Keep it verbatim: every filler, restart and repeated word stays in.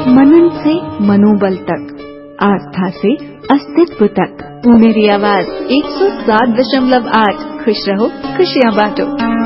मनन से मनोबल तक, आस्था से अस्तित्व तक। मेरी आवाज एक सौ सात दशमलव आठ। खुश रहो, खुशियाँ बांटो।